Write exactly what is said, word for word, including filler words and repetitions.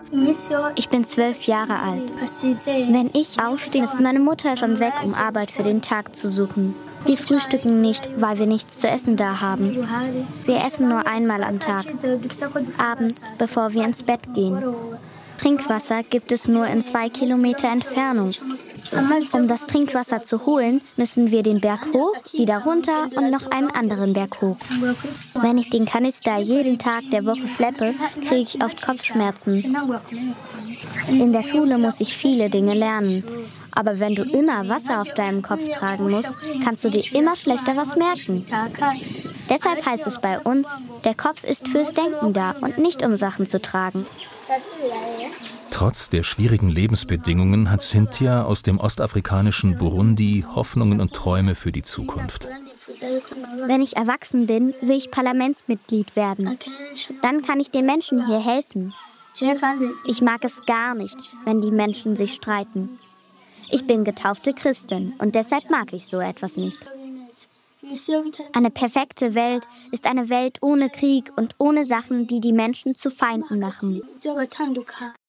Ich bin zwölf Jahre alt. Wenn ich aufstehe, ist meine Mutter schon weg, um Arbeit für den Tag zu suchen. Wir frühstücken nicht, weil wir nichts zu essen da haben. Wir essen nur einmal am Tag, abends, bevor wir ins Bett gehen. Trinkwasser gibt es nur in zwei Kilometer Entfernung. Um das Trinkwasser zu holen, müssen wir den Berg hoch, wieder runter und noch einen anderen Berg hoch. Wenn ich den Kanister jeden Tag der Woche schleppe, kriege ich oft Kopfschmerzen. In der Schule muss ich viele Dinge lernen. Aber wenn du immer Wasser auf deinem Kopf tragen musst, kannst du dir immer schlechter was merken. Deshalb heißt es bei uns, der Kopf ist fürs Denken da und nicht um Sachen zu tragen. Trotz der schwierigen Lebensbedingungen hat Cynthia aus dem ostafrikanischen Burundi Hoffnungen und Träume für die Zukunft. Wenn ich erwachsen bin, will ich Parlamentsmitglied werden. Dann kann ich den Menschen hier helfen. Ich mag es gar nicht, wenn die Menschen sich streiten. Ich bin getaufte Christin und deshalb mag ich so etwas nicht. Eine perfekte Welt ist eine Welt ohne Krieg und ohne Sachen, die die Menschen zu Feinden machen.